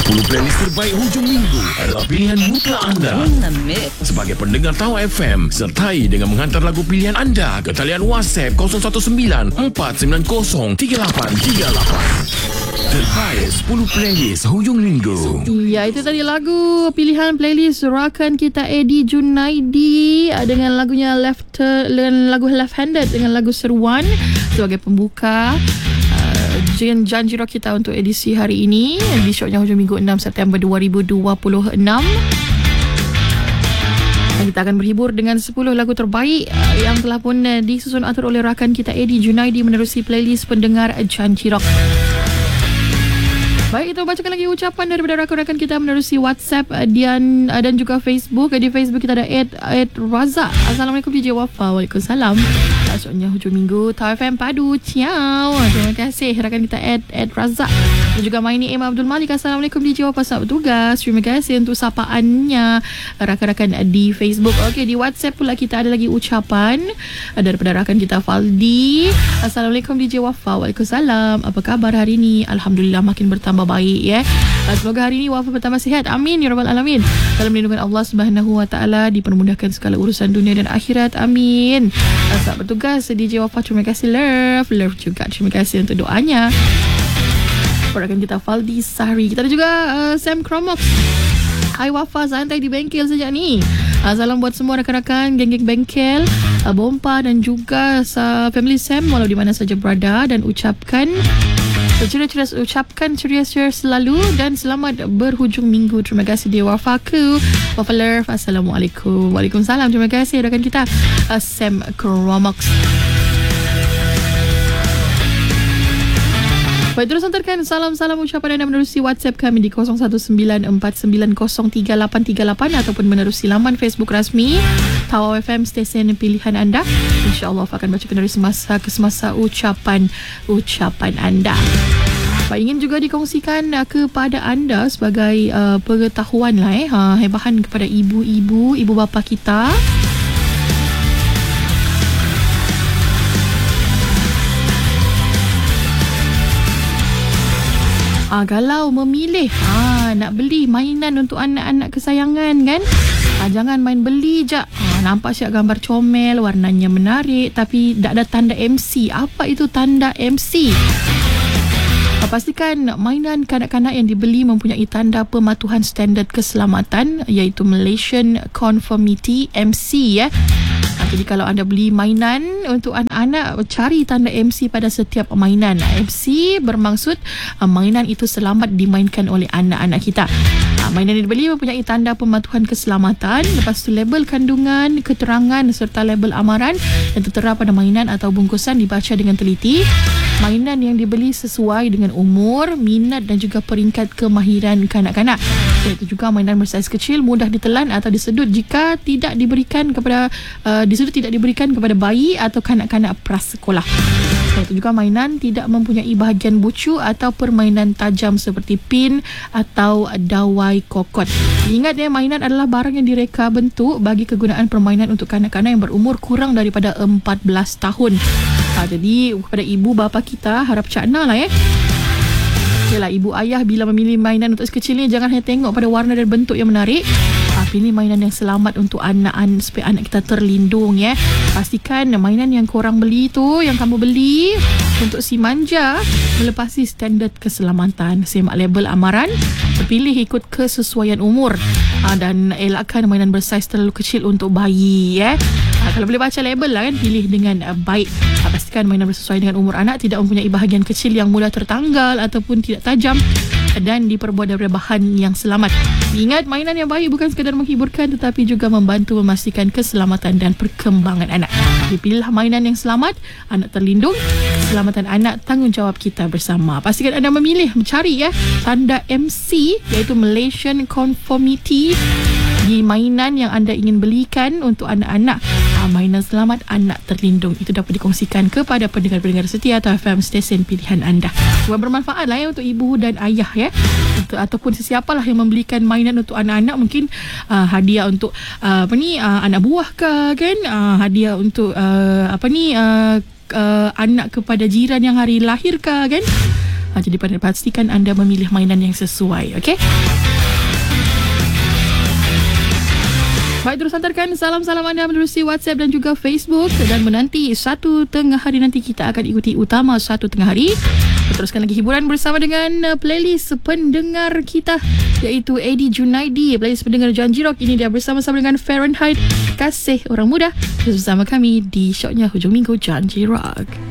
10 playlist terbaik hujung minggu adalah pilihan mutlak anda. Sebagai pendengar Tawar FM, sertai dengan menghantar lagu pilihan anda ke talian WhatsApp 019 490 3838. Terbaik 10 playlist hujung minggu. Ya, itu tadi lagu pilihan playlist rakan kita Eddie Junaidi dengan lagunya lagu Left Handed dengan lagu Seruan sebagai pembuka janji rock kita untuk edisi hari ini di shownya hujung minggu 6 September 2026. Dan kita akan berhibur dengan 10 lagu terbaik yang telah pun disusun atur oleh rakan kita Eddie Junaidi menerusi playlist pendengar janji rock. Baik, itu bacakan lagi ucapan daripada rakan-rakan kita menerusi WhatsApp dan juga Facebook. Di Facebook kita ada Ed Razak. Assalamualaikum DJ Wafa. Waalaikumsalam. Maksudnya hujung minggu Tawar FM padu. Ciao. Terima kasih rakan kita Ed Razak. Dan juga Maini M. Abdul Malik. Assalamualaikum DJ Wafa, selamat bertugas. Terima kasih untuk sapaannya rakan-rakan di Facebook. Okey, di WhatsApp pula kita ada lagi ucapan daripada rakan kita Faldi. Assalamualaikum DJ Wafa. Waalaikumsalam. Apa khabar hari ini? Alhamdulillah makin bertambah baik ya. Semoga hari ini Wafa bertambah sihat. Amin ya rabbal alamin. Dalam lindungan Allah Subhanahu wa taala, dipermudahkan segala urusan dunia dan akhirat. Amin. Selamat bertugas DJ Wafa. Terima kasih love juga. Terima kasih untuk doanya. Rakan kita Faldi Sahri. Kita ada juga Sam Cromox. Hai Wafa, santai di bengkel sejak ni. Salam buat semua rakan-rakan geng-geng bengkel, Bompa dan juga family Sam walau di mana saja berada, dan ucapkan ceria selalu dan selamat berhujung minggu. Terima kasih dia Wafaku. Wafa love. Assalamualaikum. Waalaikumsalam. Terima kasih rakan kita Sam Cromox. Baik, terus hantarkan salam-salam ucapan anda menerusi WhatsApp kami di 0194903838 ataupun menerusi laman Facebook rasmi Tawar FM, stesen pilihan anda. InsyaAllah akan bacakan dari semasa ke semasa ucapan anda. Baik, ingin juga dikongsikan kepada anda sebagai pengetahuan lah hebahan kepada ibu bapa kita. Kalau memilih nak beli mainan untuk anak-anak kesayangan kan, jangan main beli je. Nampak siap gambar comel, warnanya menarik tapi tak ada tanda MC. Apa itu tanda MC? Pastikan mainan kanak-kanak yang dibeli mempunyai tanda pematuhan standard keselamatan iaitu Malaysian Conformity MC ya. Jadi kalau anda beli mainan untuk anak-anak, cari tanda MC pada setiap mainan. MC bermaksud mainan itu selamat dimainkan oleh anak-anak kita. Mainan yang dibeli mempunyai tanda pematuhan keselamatan, lepas tu label kandungan, keterangan serta label amaran yang tertera pada mainan atau bungkusan dibaca dengan teliti. Mainan yang dibeli sesuai dengan umur, minat dan juga peringkat kemahiran kanak-kanak. Iaitu juga mainan bersaiz kecil, mudah ditelan atau disedut jika tidak diberikan kepada bayi atau kanak-kanak prasekolah. Iaitu juga mainan tidak mempunyai bahagian bucu atau permainan tajam seperti pin atau dawai kokot. Ingat ya, mainan adalah barang yang direka bentuk bagi kegunaan permainan untuk kanak-kanak yang berumur kurang daripada 14 tahun. Jadi kepada ibu bapa kita harap cakna lah ya. Yalah, ibu ayah bila memilih mainan untuk sekecil ni, jangan hanya tengok pada warna dan bentuk yang menarik. Pilih mainan yang selamat untuk anak-anak supaya anak kita terlindung ya. Pastikan mainan yang korang beli tu, yang kamu beli untuk si manja, melepasi standard keselamatan. Semak label amaran, pilih ikut kesesuaian umur, dan elakkan mainan bersaiz terlalu kecil untuk bayi ya. Kalau boleh baca label lah kan, pilih dengan baik. Pastikan mainan bersesuaian dengan umur anak, tidak mempunyai bahagian kecil yang mudah tertanggal ataupun tidak tajam, dan diperbuat daripada bahan yang selamat. Ingat, mainan yang baik bukan sekadar menghiburkan tetapi juga membantu memastikan keselamatan dan perkembangan anak. Pilihlah mainan yang selamat, anak terlindung. Keselamatan anak tanggungjawab kita bersama. Pastikan anda memilih, mencari ya tanda MC iaitu Malaysian Conformity di mainan yang anda ingin belikan untuk anak-anak. Mainan selamat, anak terlindung. Itu dapat dikongsikan kepada pendengar-pendengar setia atau FM stesen pilihan anda. Semoga bermanfaat lah ya untuk ibu dan ayah ya, ataupun sesiapalah yang membelikan mainan untuk anak-anak. Mungkin hadiah untuk anak buah ke kan, hadiah untuk anak kepada jiran yang hari lahir ke kan. Jadi pastikan anda memilih mainan yang sesuai. Okey? Baik, terus hantarkan salam-salam anda melalui WhatsApp dan juga Facebook. Dan menanti 1 tengah hari nanti kita akan ikuti utama 1 tengah hari. Teruskan lagi hiburan bersama dengan playlist pendengar kita, iaitu Eddie Junaidi. Playlist pendengar Janji Rock ini dia bersama-sama dengan Fahrenheit, Kasih Orang Muda. Bersama kami di shocknya Hujung Minggu Janji Rock.